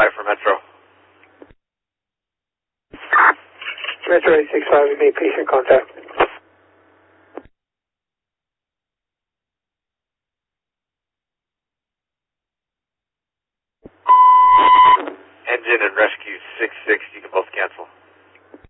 for Metro. Metro 865, we made patient contact. Engine and rescue 66, you can both cancel.